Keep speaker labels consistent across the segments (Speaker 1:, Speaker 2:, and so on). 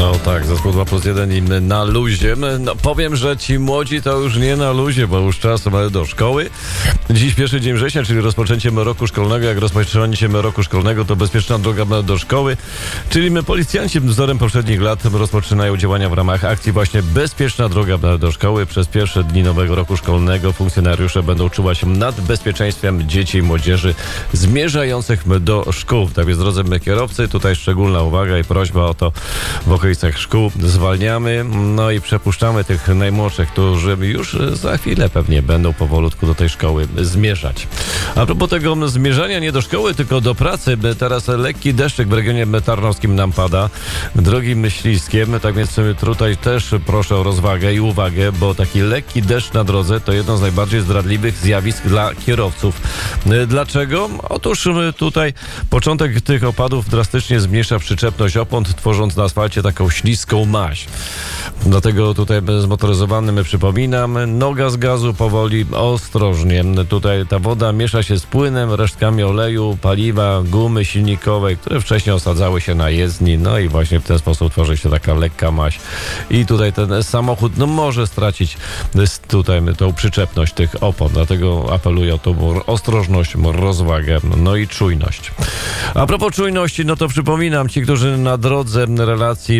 Speaker 1: No tak, zespół 2+1 i na luzie. No, powiem, że ci młodzi to już nie na luzie, bo już czas do szkoły. Dziś pierwszy dzień września, czyli rozpoczęcie roku szkolnego. Jak rozpoczęcie roku szkolnego, to bezpieczna droga do szkoły. Czyli my policjanci wzorem poprzednich lat rozpoczynają działania w ramach akcji właśnie Bezpieczna droga do szkoły. Przez pierwsze dni nowego roku szkolnego funkcjonariusze będą czuwać nad bezpieczeństwem dzieci i młodzieży zmierzających do szkół. Tak więc, drodzy kierowcy, tutaj szczególna uwaga i prośba o to, w okolicach szkół zwalniamy, no i przepuszczamy tych najmłodszych, którzy już za chwilę pewnie będą powolutku do tej szkoły zmierzać. A propos tego zmierzania nie do szkoły, tylko do pracy, teraz lekki deszczyk w regionie tarnowskim nam pada, drogim śliskiem, tak więc tutaj też proszę o rozwagę i uwagę, bo taki lekki deszcz na drodze to jedno z najbardziej zdradliwych zjawisk dla kierowców. Dlaczego? Otóż tutaj początek tych opadów drastycznie zmniejsza przyczepność opon, tworząc na asfalcie taką śliską maź. Dlatego tutaj zmotoryzowanym przypominam, noga z gazu powoli, ostrożnie. Tutaj ta woda miesza się z płynem, resztkami oleju, paliwa, gumy silnikowej, które wcześniej osadzały się na jezdni, no i właśnie w ten sposób tworzy się taka lekka maź. I tutaj ten samochód może stracić tutaj tą przyczepność tych opon. Dlatego apeluję o tą ostrożność, rozwagę, no i czujność. A propos czujności, no to przypominam, ci, którzy na drodze relacji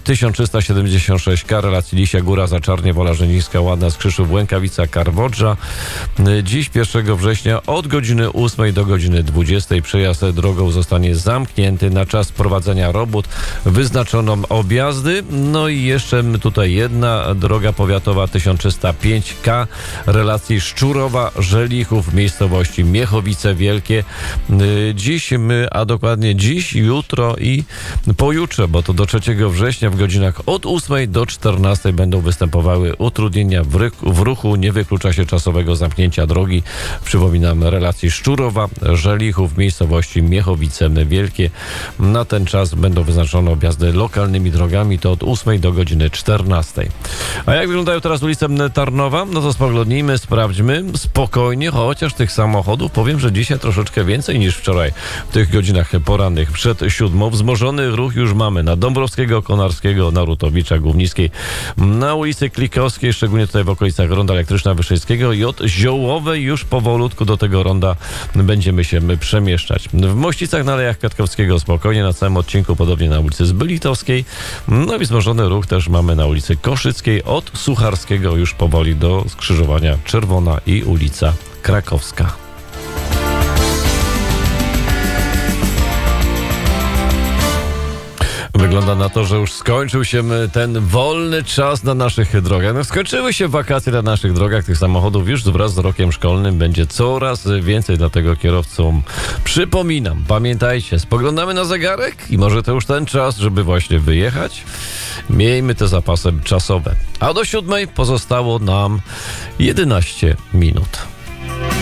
Speaker 1: 1376K, relacji Lisia Góra, Zaczarnie, Wola Żenińska, Ładna, Skrzyszów, Łękawica, Karwodża. Dziś 1 września od godziny 8 do godziny 20 przejazd drogą zostanie zamknięty na czas prowadzenia robót. Wyznaczono objazdy. No i jeszcze tutaj jedna droga powiatowa 1305K, relacji Szczurowa, Żelichów, w miejscowości Miechowice Wielkie. Dziś, a dokładnie dziś, jutro i pojutrze, bo to do 3 września w godzinach od 8 do 14 będą występowały utrudnienia w ruchu. Nie wyklucza się czasowego zamknięcia drogi. Przypominam, relacji Szczurowa, Żelichów w miejscowości Miechowice Wielkie. Na ten czas będą wyznaczone objazdy lokalnymi drogami, to od 8 do godziny 14. A jak wyglądają teraz ulice Tarnowa? No to spoglądnijmy, sprawdźmy. Spokojnie, chociaż tych samochodów powiem, że dzisiaj troszeczkę więcej niż wczoraj. W tych godzinach porannych przed 7. Wzmożony ruch już mamy na Dąbrowskiego, Konarskiego, Narutowicza, Głównickiej, na ulicy Klikowskiej, szczególnie tutaj w okolicach Ronda Elektryczna Wyszyńskiego i od Ziołowej już powolutku do tego ronda będziemy się przemieszczać. W Mościcach na Alejach Kwiatkowskiego spokojnie, na całym odcinku podobnie na ulicy Zbylitowskiej. No i wzmożony ruch też mamy na ulicy Koszyckiej, od Sucharskiego już powoli do skrzyżowania Czerwona i ulica Krakowska. Wygląda na to, że już skończył się ten wolny czas na naszych drogach. No, skończyły się wakacje na naszych drogach. Tych samochodów już wraz z rokiem szkolnym będzie coraz więcej, dlatego kierowcom przypominam, pamiętajcie, spoglądamy na zegarek i może to już ten czas, żeby właśnie wyjechać. Miejmy te zapasy czasowe. A do 7 pozostało nam 11 minut.